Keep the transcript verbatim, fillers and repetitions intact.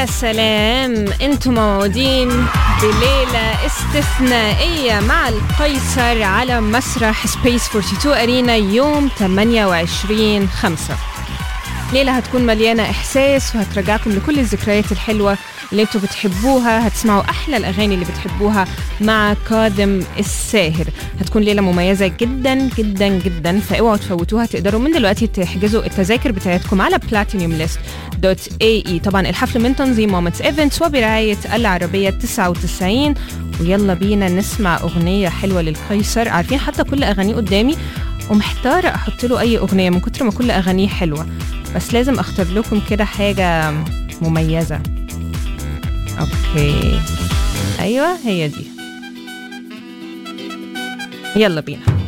يا سلام، انتم موعودين بليلة استثنائية مع القيصر على مسرح سبيس اثنين وأربعين أرينا يوم ثمانية وعشرين خمسة. ليلة هتكون مليانة إحساس وهترجعكم لكل الذكريات الحلوة اللي انتوا بتحبوها. هتسمعوا أحلى الأغاني اللي بتحبوها مع كاظم الساهر. هتكون ليلة مميزة جدا جدا جدا، فاوعوا تفوتوها. تقدروا من دلوقتي تحجزوا التذاكر بتاعتكم على بلاتينيوم ليست دوت اي اي. طبعا الحفل من تنظيم مومنتس ايفنتس وبرعاية العربية تسعة وتسعين. ويلا بينا نسمع أغنية حلوة للقيصر. عارفين حتى كل أغانيه قدامي ومحتارة أحط له أي أغنية من كتر ما كل أغانيه حلوة، بس لازم أختار لكم كده حاجة مميزة. أوكي، أيوة هي دي، يلا بينا.